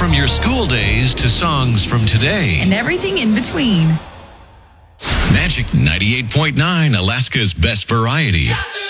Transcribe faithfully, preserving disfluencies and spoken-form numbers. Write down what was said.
from your school days to songs from today. And everything in between. Magic ninety-eight point nine, Alaska's best variety.